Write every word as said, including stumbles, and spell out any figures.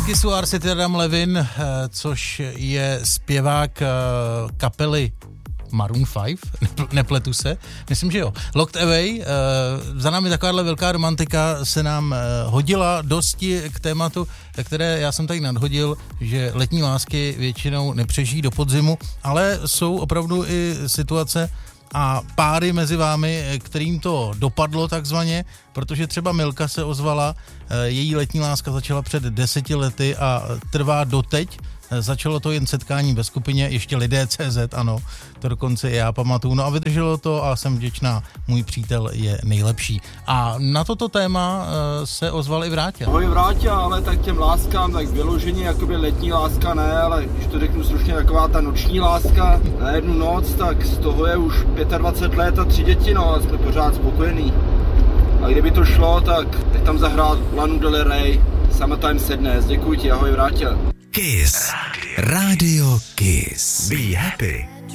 Z Kissu Arsit Adam Levin, což je zpěvák kapely Maroon pět, nepletu se, myslím, že jo. Locked Away, za námi takováhle velká romantika se nám hodila dosti k tématu, které já jsem tady nadhodil, že letní lásky většinou nepřežijí do podzimu, ale jsou opravdu i situace a páry mezi vámi, kterým to dopadlo takzvaně, protože třeba Milka se ozvala, její letní láska začala před deseti lety a trvá doteď. Začalo to jen setkání ve skupině, ještě lidé tečka cé zet, ano, to dokonce já pamatuju. No a vydrželo to a jsem vděčná, můj přítel je nejlepší. A na toto téma uh, se ozval i Vráťa. Ahoj Vráťa, ale tak těm láskám, tak vyloženě jakoby letní láska ne, ale když to řeknu slušně, taková ta noční láska na jednu noc, tak z toho je už dvacet pět let a tři děti, no a jsme pořád spokojení. A kdyby to šlo, tak teď tam zahrát Lanu Del Rey, Summertime Sadness. Děkuji ti, ahoj Vráťa. Kiss. Radio Kiss. Be happy.